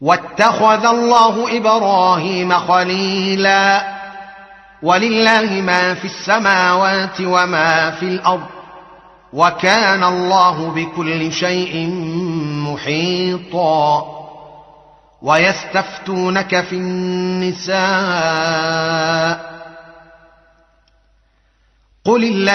واتخذ الله إبراهيم خليلا ولله ما في السماوات وما في الأرض وكان الله بكل شيء محيطا ويستفتونك في النساء قل الله